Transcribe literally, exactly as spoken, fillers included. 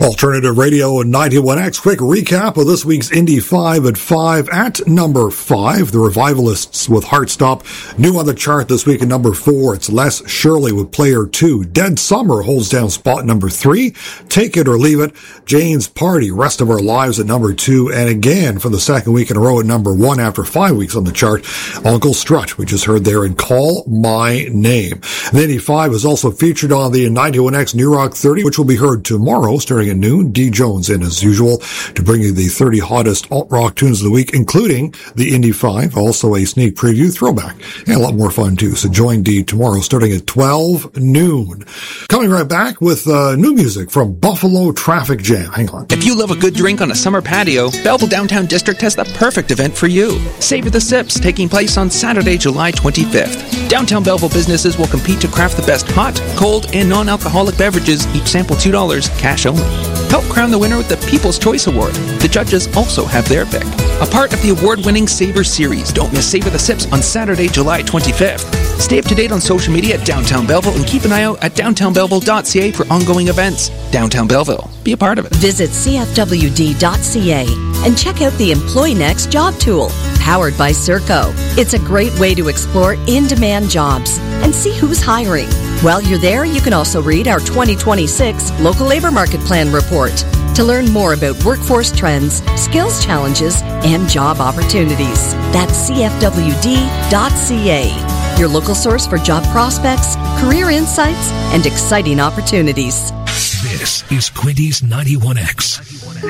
Alternative Radio and ninety-one X. Quick recap of this week's Indy five at five. At number five, the Revivalists with Heartstop. New on the chart this week at number four, it's Les Shirley with Player two. Dead Summer holds down spot number three. Take It or Leave It. Jane's Party, Rest of Our Lives at number two. And again, for the second week in a row at number one after five weeks on the chart, Uncle Strut, we just heard there, and Call My Name. And Indy five is also featured on the ninety-one X New Rock thirty, which will be heard tomorrow starting at noon. D. Jones in as usual to bring you the thirty hottest alt-rock tunes of the week, including the Indy five, also a sneak preview throwback, and a lot more fun too. So join D tomorrow starting at twelve noon. Coming right back with uh, new music from Buffalo Traffic Jam. Hang on. If you love a good drink on a summer patio, Belleville Downtown District has the perfect event for you. Savor the Sips, taking place on Saturday, July twenty-fifth. Downtown Belleville businesses will compete to craft the best hot, cold, and non-alcoholic beverages, each sample two dollars, cash only. Help crown the winner with the People's Choice Award. The judges also have their pick. A part of the award-winning Savor Series. Don't miss Savor the Sips on Saturday, July twenty-fifth. Stay up to date on social media at Downtown Belleville and keep an eye out at downtown belleville dot c a for ongoing events. Downtown Belleville. Be a part of it. Visit c f w d dot c a and check out the Employ Next job tool, powered by Serco. It's a great way to explore in-demand jobs and see who's hiring. While you're there, you can also read our twenty twenty-six Local Labor Market Plan Report to learn more about workforce trends, skills challenges, and job opportunities. That's c f w d dot c a, your local source for job prospects, career insights, and exciting opportunities. This is Quinty's ninety-one X.